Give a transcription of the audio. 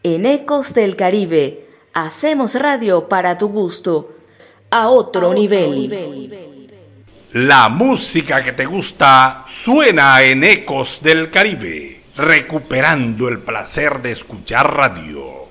En Ecos del Caribe, hacemos radio para tu gusto, a otro nivel. La música que te gusta suena en Ecos del Caribe, recuperando el placer de escuchar radio.